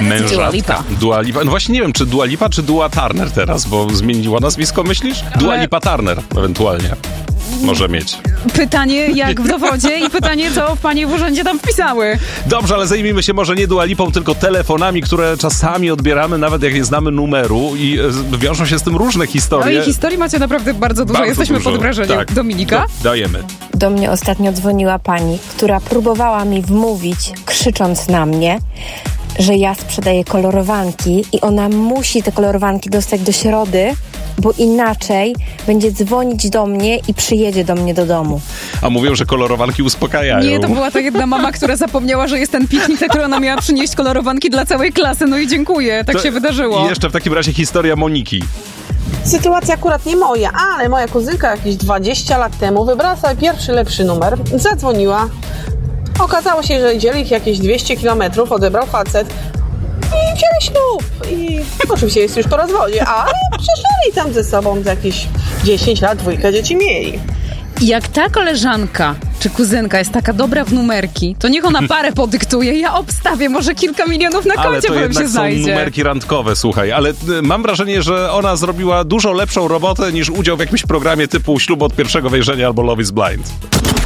Mężatka. Dua Lipa. No właśnie nie wiem, czy Dua Lipa, czy Dua Turner teraz, bo zmieniła nazwisko, myślisz? Dua Lipa Turner ewentualnie może mieć. Pytanie jak w dowodzie i pytanie, co panie w urzędzie tam wpisały. Dobrze, ale zajmijmy się może nie Dua Lipą, tylko telefonami, które czasami odbieramy, nawet jak nie znamy numeru i wiążą się z tym różne historie. No i historii macie naprawdę bardzo dużo. Jesteśmy pod wrażeniem. Tak. Dominika? Dajemy. Do mnie ostatnio dzwoniła pani, która próbowała mi wmówić, krzycząc na mnie, że ja sprzedaję kolorowanki i ona musi te kolorowanki dostać do środy, bo inaczej będzie dzwonić do mnie i przyjedzie do mnie do domu. A mówią, że kolorowanki uspokajają. Nie, to była ta jedna mama, która zapomniała, że jest ten piknik, na który ona miała przynieść kolorowanki dla całej klasy. No i dziękuję, tak się wydarzyło. I jeszcze w takim razie historia Moniki. Sytuacja akurat nie moja, ale moja kuzynka jakieś 20 lat temu wybrała sobie pierwszy, lepszy numer, zadzwoniła. Okazało się, że dzieli ich jakieś 200 kilometrów, odebrał facet i wzięli ślub. I oczywiście jest już po rozwodzie, ale przeżyli tam ze sobą za jakieś 10 lat, 2 dzieci mieli. Jak ta koleżanka czy kuzynka jest taka dobra w numerki, to niech ona parę podyktuje, ja obstawię, może kilka milionów na koncie potem się znajdzie. Ale to jednak są numerki randkowe, słuchaj. Ale mam wrażenie, że ona zrobiła dużo lepszą robotę niż udział w jakimś programie typu Ślub od pierwszego wejrzenia albo Love is Blind.